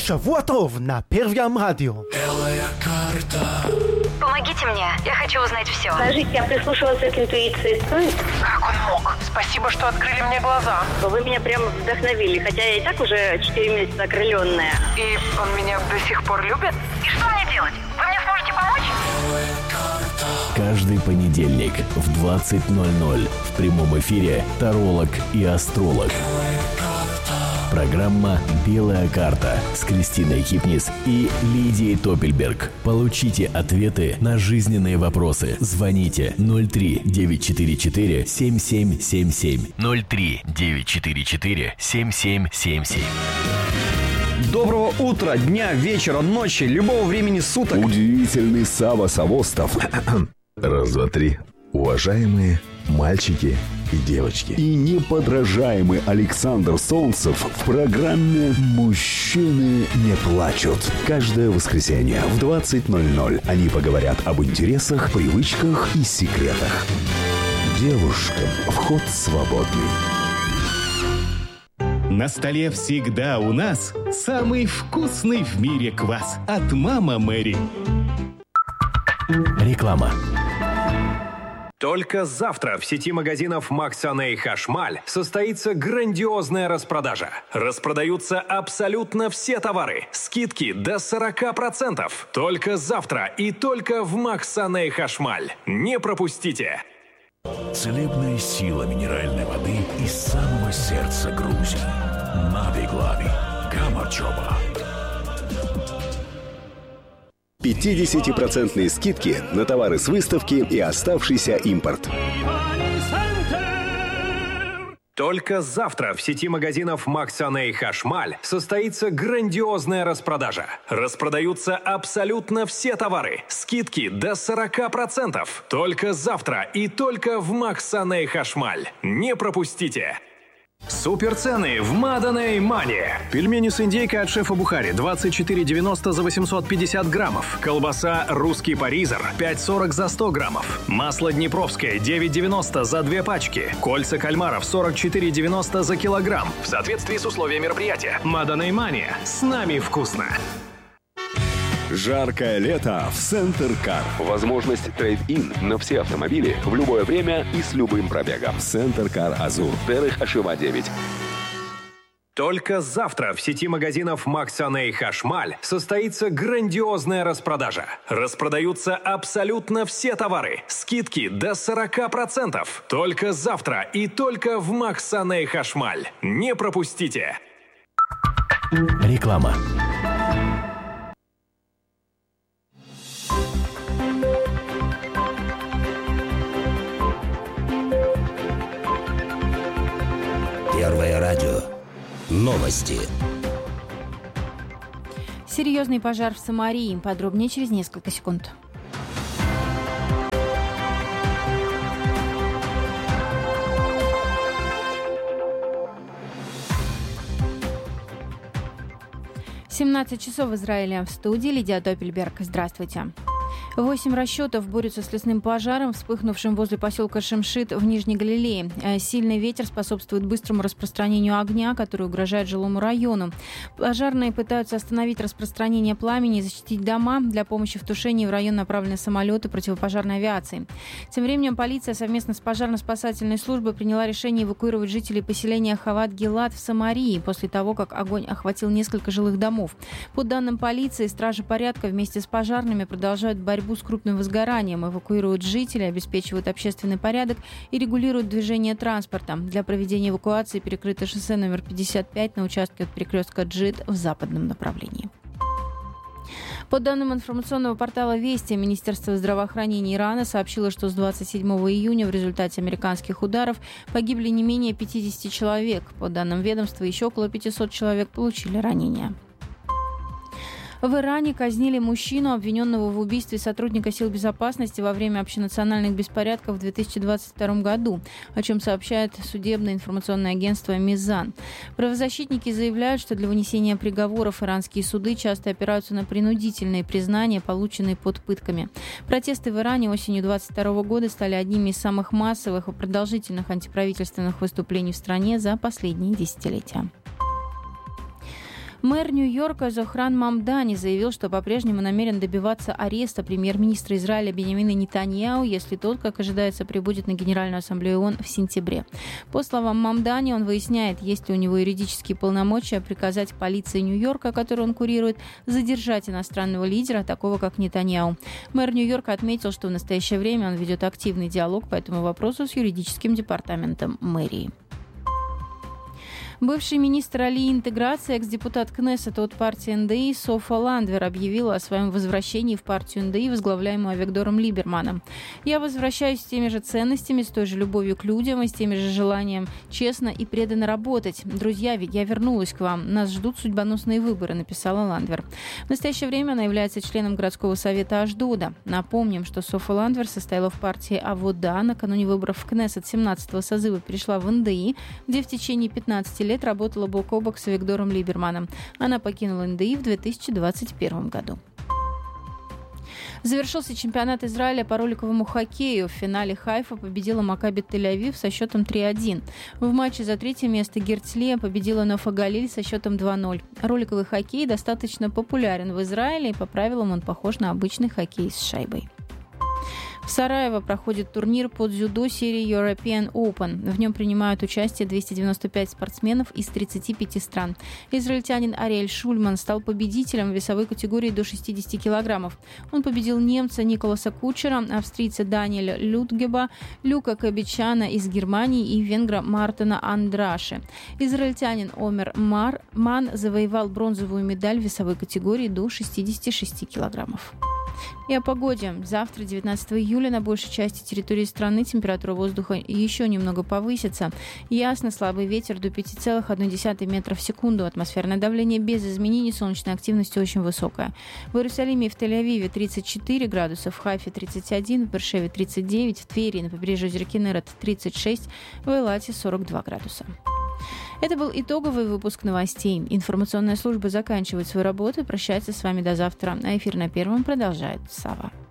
Шавуа Тов на Первом радио. Помогите мне, я хочу узнать все. Скажите, я прислушивался к интуиции, стоит? Как он мог? Спасибо, что открыли мне глаза. Вы меня прям вдохновили, хотя я и так уже 4 месяца окрыленная. И он меня до сих пор любит? И что мне делать? Вы мне сможете помочь? Каждый понедельник в 20:00 в прямом эфире таролог и астролог. Программа «Белая карта» с Кристиной Кипнис и Лидией Топельберг. Получите ответы на жизненные вопросы. Звоните 03-944-7777. 03-944-7777. Доброго утра, дня, вечера, ночи, любого времени суток. Удивительный Сава Савостов. Раз, два, три. Уважаемые мальчики и девочки. И неподражаемый Александр Солнцев в программе «Мужчины не плачут». Каждое воскресенье в 20:00 они поговорят об интересах, привычках и секретах. Девушкам вход свободный. На столе всегда у нас самый вкусный в мире квас от «Мама Мэри». Реклама. Только завтра в сети магазинов Максане и Хашмаль состоится грандиозная распродажа. Распродаются абсолютно все товары. Скидки до 40%. Только завтра и только в Максане и Хашмаль. Не пропустите! Целебная сила минеральной воды из самого сердца Грузии. Нави-Глави. Камачоба. 50% скидки на товары с выставки и оставшийся импорт. Только завтра в сети магазинов Максане и Хашмаль состоится грандиозная распродажа. Распродаются абсолютно все товары. Скидки до 40%. Только завтра и только в Максане и Хашмаль. Не пропустите! Суперцены в Маданей Мани. Пельмени с индейкой от шефа Бухари 24,90 за 850 граммов. Колбаса «Русский паризер» 5,40 за 100 граммов. Масло «Днепровское» 9,90 за 2 пачки. Кольца кальмаров 44,90 за килограмм. В соответствии с условиями мероприятия. Маданей Мани. С нами вкусно. Жаркое лето в Центр Кар. Возможность трейд-ин на все автомобили в любое время и с любым пробегом. Центр Кар Азур. Дерых Ашива 9. Только завтра в сети магазинов Максане и Хашмаль состоится грандиозная распродажа. Распродаются абсолютно все товары. Скидки до 40%. Только завтра и только в Максане и Хашмаль. Не пропустите! Реклама. Первое радио. Новости. Серьезный пожар в Самарии. Подробнее через несколько секунд. — 17 часов в Израиле. В студии Лидия Топельберг. Здравствуйте. 8 расчетов борются с лесным пожаром, вспыхнувшим возле поселка Шемшит в Нижней Галилее. Сильный ветер способствует быстрому распространению огня, который угрожает жилому району. Пожарные пытаются остановить распространение пламени и защитить дома. Для помощи в тушении в район направлены самолеты противопожарной авиации. Тем временем полиция совместно с пожарно-спасательной службой приняла решение эвакуировать жителей поселения Хават-Гилат в Самарии после того, как огонь охватил несколько жилых домов. По данным полиции, стражи порядка вместе с пожарными продолжают борьбу с крупным возгоранием, эвакуируют жителей, обеспечивают общественный порядок и регулируют движение транспорта. Для проведения эвакуации перекрыто шоссе номер 55 на участке от перекрестка Джид в западном направлении. По данным информационного портала «Вести», Министерство здравоохранения Ирана сообщило, что с 27 июня в результате американских ударов погибли не менее 50 человек. По данным ведомства, еще около 500 человек получили ранения. В Иране казнили мужчину, обвиненного в убийстве сотрудника сил безопасности во время общенациональных беспорядков в 2022 году, о чем сообщает судебное информационное агентство «Мизан». Правозащитники заявляют, что для вынесения приговоров иранские суды часто опираются на принудительные признания, полученные под пытками. Протесты в Иране осенью 2022 года стали одними из самых массовых и продолжительных антиправительственных выступлений в стране за последние десятилетия. Мэр Нью-Йорка Зохран Мамдани заявил, что по-прежнему намерен добиваться ареста премьер-министра Израиля Биньямина Нетаньяху, если тот, как ожидается, прибудет на Генеральную ассамблею ООН в сентябре. По словам Мамдани, он выясняет, есть ли у него юридические полномочия приказать полиции Нью-Йорка, которую он курирует, задержать иностранного лидера, такого как Нетаньяху. Мэр Нью-Йорка отметил, что в настоящее время он ведет активный диалог по этому вопросу с юридическим департаментом мэрии. Бывший министр Алии интеграции, экс-депутат Кнессета от партии НДИ Софа Ландвер объявила о своем возвращении в партию НДИ, возглавляемую Авигдором Либерманом. «Я возвращаюсь с теми же ценностями, с той же любовью к людям и с теми же желанием честно и преданно работать. Друзья, я вернулась к вам. Нас ждут судьбоносные выборы», написала Ландвер. В настоящее время она является членом городского совета Ашдода. Напомним, что Софа Ландвер состояла в партии Авода. Накануне выборов в Кнессет 17-го созыва перешла в НДИ, где в течение 15 лет работала бок о бок с Авигдором Либерманом. Она покинула НДИ в 2021 году. Завершился чемпионат Израиля по роликовому хоккею. В финале Хайфа победила Макаби Тель-Авив со счетом 3-1. В матче за третье место Герцлия победила Нофа Галиль со счетом 2-0. Роликовый хоккей достаточно популярен в Израиле, и по правилам он похож на обычный хоккей с шайбой. В Сараево проходит турнир по дзюдо серии European Open. В нем принимают участие 295 спортсменов из 35 стран. Израильтянин Ариэль Шульман стал победителем в весовой категории до 60 килограммов. Он победил немца Николаса Кучера, австрийца Даниэля Людгеба, Люка Кабичана из Германии и венгра Мартина Андраши. Израильтянин Омер Ман завоевал бронзовую медаль в весовой категории до 66 килограммов. И о погоде. Завтра, 19 июля, на большей части территории страны температура воздуха еще немного повысится. Ясно, слабый ветер до 5,1 метра в секунду. Атмосферное давление без изменений, солнечной активности очень высокая. В Иерусалиме и в Тель-Авиве 34 градуса, в Хайфе 31, в Бершеве 39, в Твери, на побережье озера Кинерет 36, в Эйлате 42 градуса. Это был итоговый выпуск новостей. Информационная служба заканчивает свою работу и прощается с вами до завтра. А эфир на Первом продолжает Сава.